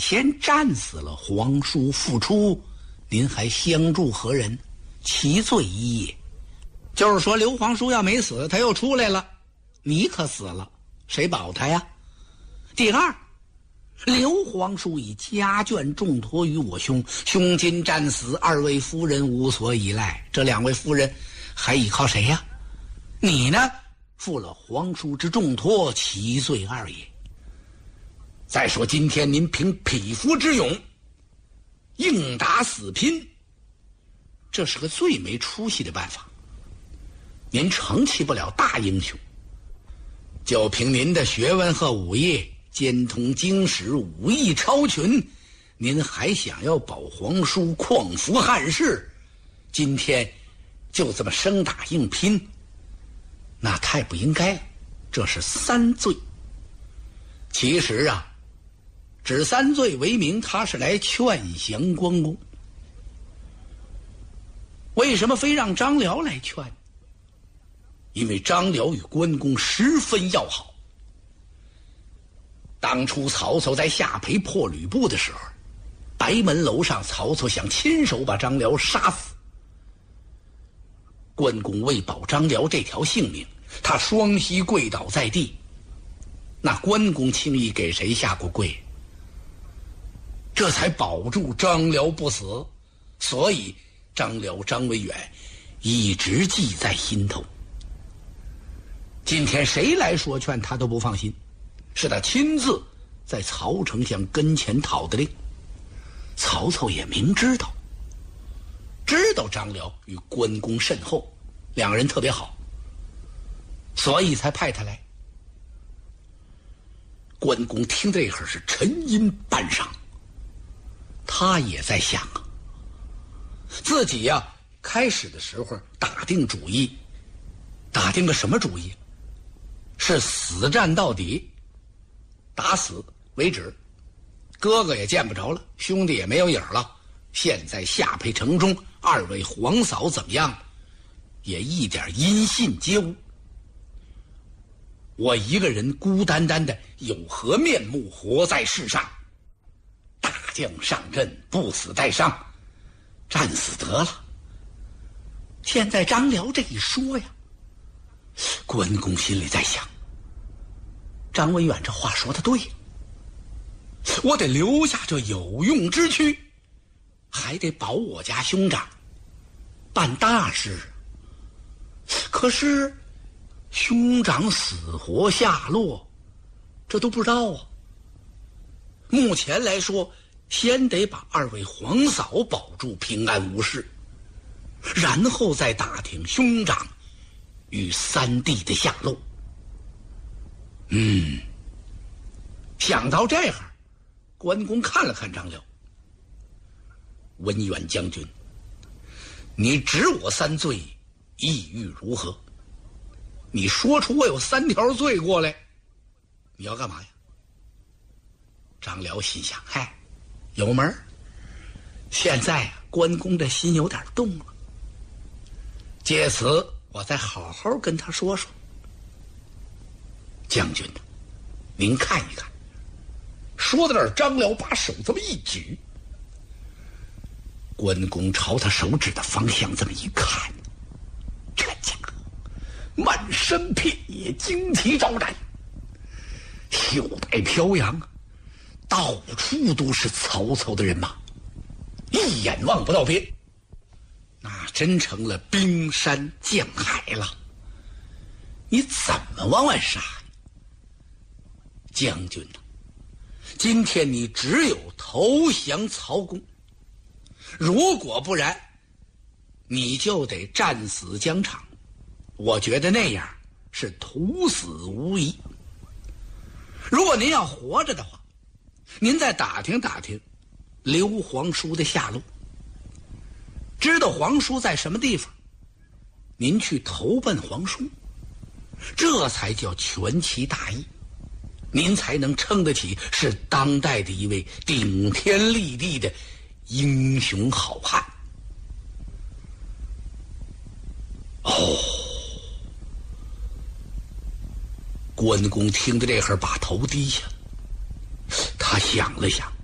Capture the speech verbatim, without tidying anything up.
先战死了皇叔复出，您还相助何人？其罪一也。就是说刘皇叔要没死，他又出来了，你可死了，谁保他呀？第二，刘皇叔以家眷重托于我兄，兄今战死，二位夫人无所依赖，这两位夫人还依靠谁呀？你呢，负了皇叔之重托，其罪二也。再说今天您凭匹夫之勇硬打死拼，这是个最没出息的办法。您成其不了大英雄，就凭您的学问和武艺，兼通经史，武艺超群，您还想要保皇叔，匡扶汉室，今天就这么生打硬拼，那太不应该了，这是三罪。其实啊，指三罪为名，他是来劝降关公。为什么非让张辽来劝？因为张辽与关公十分要好。当初曹操在下邳破吕布的时候，白门楼上曹操想亲手把张辽杀死。关公为保张辽这条性命，他双膝跪倒在地。那关公轻易给谁下过跪？这才保住张辽不死，所以张辽张维远一直记在心头。今天谁来说劝他都不放心，是他亲自在曹丞相跟前讨的令。曹操也明知道，知道张辽与关公甚厚，两个人特别好，所以才派他来。关公听这会儿是沉吟半晌，他也在想啊，自己呀、啊、开始的时候打定主意，打定个什么主意？是死战到底，打死为止，哥哥也见不着了，兄弟也没有影了。现在下邳城中，二位皇嫂怎么样？也一点音信皆无。我一个人孤单单的，有何面目活在世上？大将上阵，不死带伤，战死得了。现在张辽这一说呀，关公心里在想，张维远这话说的对，我得留下这有用之躯，还得保我家兄长，办大事。可是兄长死活下落，这都不知道啊。目前来说，先得把二位皇嫂保住平安无事，然后再打听兄长与三弟的下落。嗯，想到这样，关公看了看张辽，文远将军，你指我三罪，意欲如何？你说出我有三条罪过来，你要干嘛呀？张辽心想，嗨，有门。现在啊，关公这心有点动了，借此我再好好跟他说说。将军呢，您看一看。说到这儿，张辽把手这么一举，关公朝他手指的方向这么一看，这家伙满身遍野，旌旗招展，袖带飘扬，到处都是曹操的人马，一眼望不到边，那真成了冰山降海了。你怎么往外杀呀？将军呢、啊？今天你只有投降曹公，如果不然，你就得战死疆场。我觉得那样是徒死无疑。如果您要活着的话，您再打听打听刘皇叔的下落，知道皇叔在什么地方，您去投奔皇叔，这才叫全其大义，您才能称得起是当代的一位顶天立地的英雄好汉。哦，关公听着这会儿把头低下，他想了想，